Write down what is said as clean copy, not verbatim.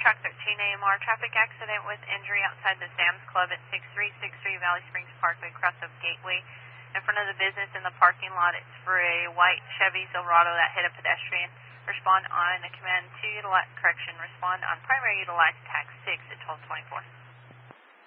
track 13 AMR, traffic accident with injury outside the Sam's Club at 6363 Valley Springs Parkway, cross of Gateway. In front of the business in the parking lot, it's for a white Chevy Silverado that hit a pedestrian. Respond on a command 2, respond on primary utilize tax 6 at 1224.